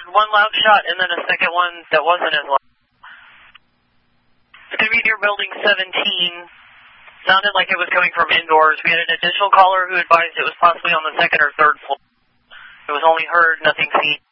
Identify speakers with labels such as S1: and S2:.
S1: one loud shot and then a second one that wasn't as loud. It's going to be near building 17. Sounded like it was coming from indoors. We had an additional caller who advised it was possibly on the second or third floor. It was only heard, nothing seen.